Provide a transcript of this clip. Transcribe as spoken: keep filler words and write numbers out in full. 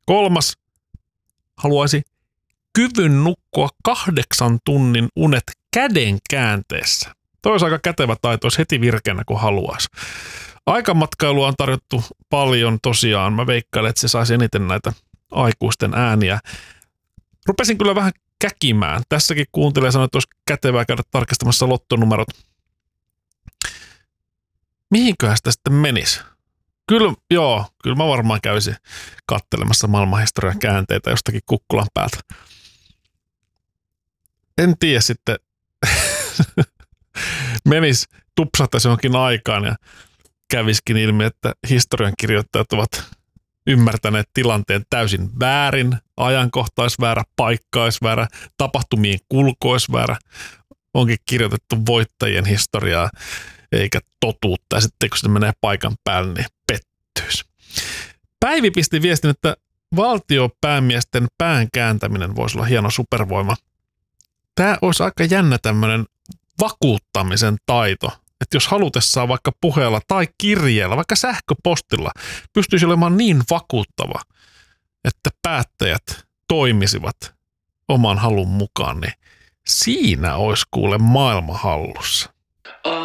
Kolmas haluaisi kyvyn nukkua kahdeksan tunnin unet käden käänteessä. Toi olisi aika kätevä taito, olisi heti virkeänä, kun haluaisi. Aikamatkailua on tarjottu paljon tosiaan. Mä veikkailen, että se saisi eniten näitä aikuisten ääniä. Rupesin kyllä vähän käkimään. Tässäkin kuuntelee sanoa, että olisi kätevää käydä tarkistamassa lottonumerot. Mihinköhän sitä sitten menisi? Kyllä, joo, kyllä mä varmaan kävisin kattelemassa maailmanhistorian käänteitä jostakin kukkulan päältä. En tiedä sitten, menis tupsahtaisi johonkin aikaan ja käviskin ilmi, että historiankirjoittajat ovat ymmärtäneet tilanteen täysin väärin, ajankohta olisi väärä, paikka olisi väärä, tapahtumien kulku olisi väärä, onkin kirjoitettu voittajien historiaa eikä totuutta, ja sitten kun se menee paikan päälle, niin pettyys. Päivi pisti viestin, että valtiopäämiesten pään kääntäminen voisi olla hieno supervoima. Tämä olisi aika jännä tämmöinen vakuuttamisen taito, että jos halutessaan vaikka puheella tai kirjeellä, vaikka sähköpostilla, pystyisi olemaan niin vakuuttava, että päättäjät toimisivat oman halun mukaan, niin siinä olisi kuule maailma hallussa.